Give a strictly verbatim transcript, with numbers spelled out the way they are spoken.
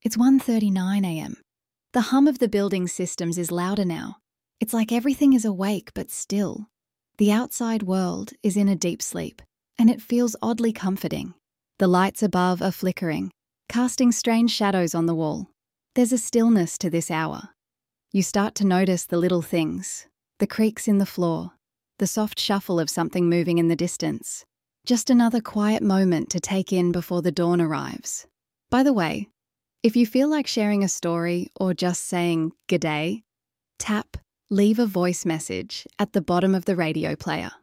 It's one thirty-nine a m. The hum of the building systems is louder now. It's like everything is awake but still. The outside world is in a deep sleep, and it feels oddly comforting. The lights above are flickering, casting strange shadows on the wall. There's a stillness to this hour. You start to notice the little things, the creaks in the floor, the soft shuffle of something moving in the distance. Just another quiet moment to take in before the dawn arrives. By the way, if you feel like sharing a story or just saying "G'day," tap "Leave a voice message" at the bottom of the radio player.